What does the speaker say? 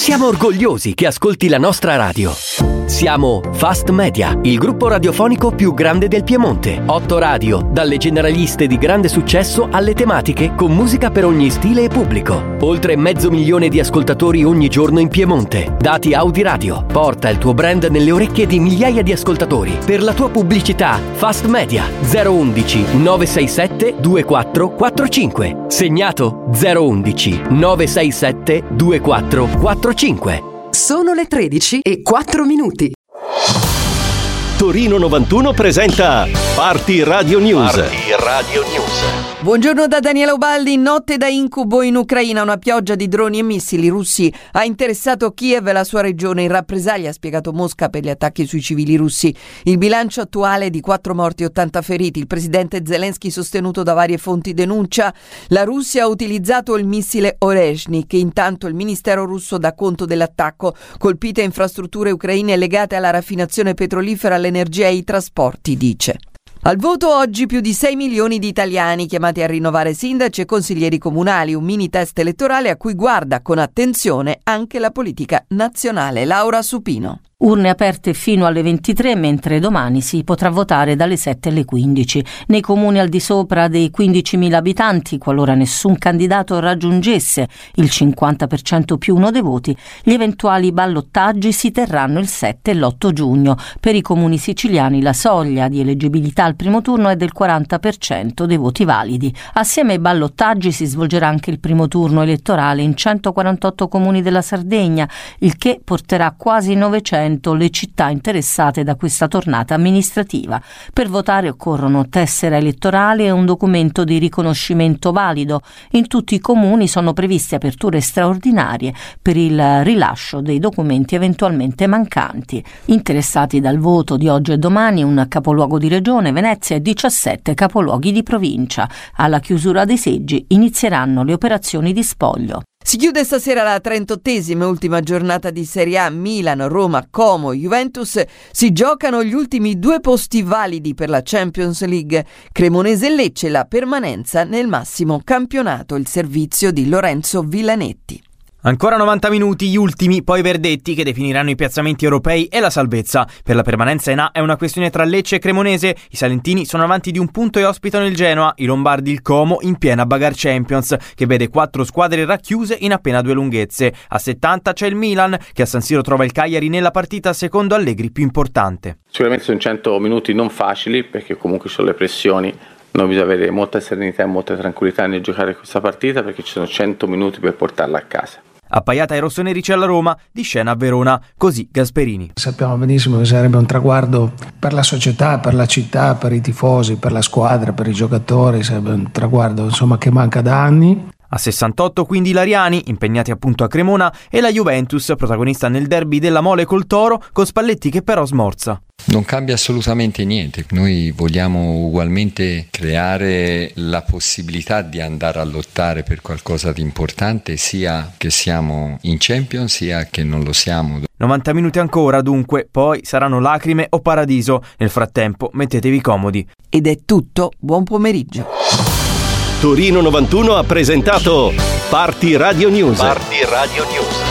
Siamo orgogliosi che ascolti la nostra radio. Siamo Fast Media, il gruppo radiofonico più grande del Piemonte. 8 radio, dalle generaliste di grande successo alle tematiche con musica per ogni stile e pubblico. Oltre 500.000 di ascoltatori ogni giorno in Piemonte. Dati Audi Radio. Porta il tuo brand nelle orecchie di migliaia di ascoltatori. Per la tua pubblicità, Fast Media 011 967 2445. Segnato 011 967 2445. Sono le 13:04. Torino 91 presenta Party Radio News. Buongiorno da Daniela Ubaldi. Notte da incubo in Ucraina. Una pioggia di droni e missili russi ha interessato Kiev e la sua regione in rappresaglia, ha spiegato Mosca, per gli attacchi sui civili russi. Il bilancio attuale è di 4 morti e 80 feriti. Il presidente Zelensky, sostenuto da varie fonti, denuncia la Russia ha utilizzato il missile Oreshnik. Intanto il ministero russo dà conto dell'attacco. Colpite infrastrutture ucraine legate alla raffinazione petrolifera, all'energia e ai trasporti, dice. Al voto oggi più di 6 milioni di italiani chiamati a rinnovare sindaci e consiglieri comunali, un mini test elettorale a cui guarda con attenzione anche la politica nazionale. Laura Supino. Urne aperte fino alle 23, mentre domani si potrà votare dalle 7 alle 15. Nei comuni al di sopra dei 15.000 abitanti, qualora nessun candidato raggiungesse il 50% più uno dei voti, gli eventuali ballottaggi si terranno il 7 e l'8 giugno. Per i comuni siciliani la soglia di eleggibilità al primo turno è del 40% dei voti validi. Assieme ai ballottaggi si svolgerà anche il primo turno elettorale in 148 comuni della Sardegna, il che porterà quasi 900 le città interessate da questa tornata amministrativa. Per votare occorrono tessera elettorale e un documento di riconoscimento valido. In tutti i comuni sono previste aperture straordinarie per il rilascio dei documenti eventualmente mancanti. Interessati dal voto di oggi e domani un capoluogo di regione, Venezia, e 17 capoluoghi di provincia. Alla chiusura dei seggi inizieranno le operazioni di spoglio. Si chiude stasera la 38esima e ultima giornata di Serie A. Milan, Roma, Como, Juventus si giocano gli ultimi 2 posti validi per la Champions League. Cremonese e Lecce la permanenza nel massimo campionato, il servizio di Lorenzo Villanetti. Ancora 90 minuti, gli ultimi, poi verdetti che definiranno i piazzamenti europei e la salvezza. Per la permanenza in A è una questione tra Lecce e Cremonese. I salentini sono avanti di un punto e ospitano il Genoa. I lombardi il Como in piena bagarre Champions, che vede 4 squadre racchiuse in appena 2 lunghezze. A 70 c'è il Milan, che a San Siro trova il Cagliari nella partita secondo Allegri più importante. Sicuramente sono 100 minuti non facili, perché comunque ci sono le pressioni. Noi bisogna avere molta serenità e molta tranquillità nel giocare questa partita, perché ci sono 100 minuti per portarla a casa. Appaiata ai rossoneri alla Roma, di scena a Verona, così Gasperini. Sappiamo benissimo che sarebbe un traguardo per la società, per la città, per i tifosi, per la squadra, per i giocatori, sarebbe un traguardo che manca da anni. A 68 quindi i lariani, impegnati appunto a Cremona, e la Juventus, protagonista nel derby della Mole col Toro, con Spalletti che però smorza. Non cambia assolutamente niente, noi vogliamo ugualmente creare la possibilità di andare a lottare per qualcosa di importante, sia che siamo in Champions sia che non lo siamo. 90 minuti ancora dunque, poi saranno lacrime o paradiso. Nel frattempo mettetevi comodi. Ed è tutto, buon pomeriggio. Torino 91 ha presentato Party Radio News.